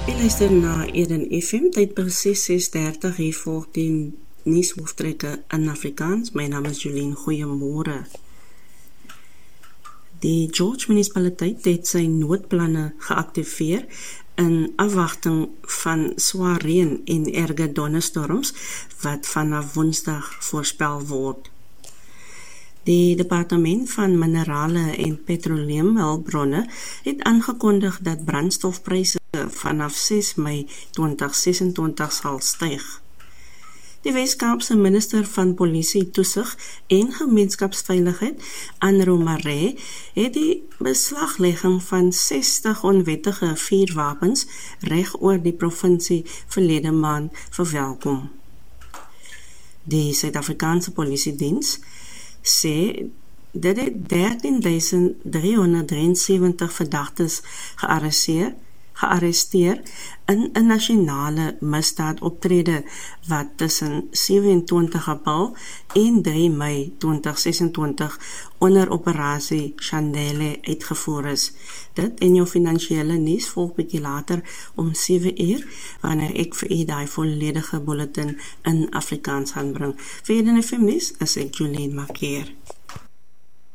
U luister na Eden FM, tyd presies 6:30, hier volg die nuushoofdtrekke in Afrikaans. My naam is Jolien, goeiemôre. Die George munisipaliteit het sy noodplanne geactiveer in afwagting van swaar reën en erge donderstorms wat vanaf Woensdag voorspel word. Die Departement van Minerale en Petroleumhulpbronne het aangekondig dat brandstofpryse vanaf 6 Mei 2026 sal styg. Die Weskaapse minister van Polisie, Toesig en Gemeenskapsveiligheid, Anro Maree, het die beslaglegging van 60 onwettige vuurwapens reg oor die provinsie verlede maand verwelkom. Die Suid-Afrikaanse Polisiediens sê dit het 13.373 verdagtes gearresteer in 'n nasionale misdaadoptrede wat tussen 27 April en 3 Mei 2026 onder operasie Chandele uitgevoer is. Dit en jou finansiële nuus volg bietjie later om 7 uur, wanneer ek vir u daai volledige bulletin in Afrikaans gaan bring. Vir Eden FM nuus is ek Jolien Makeer.